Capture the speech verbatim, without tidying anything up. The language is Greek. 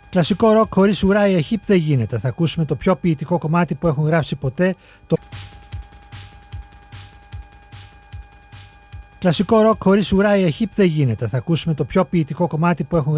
Κλασικό ροκ χωρίς Uriah Heep δεν γίνεται. Θα ακούσουμε το πιο ποιητικό κομμάτι που έχουν γράψει ποτέ. Το... Κλασικό ροκ χωρίς Uriah Heep δεν γίνεται. Θα ακούσουμε το πιο ποιητικό κομμάτι που έχουν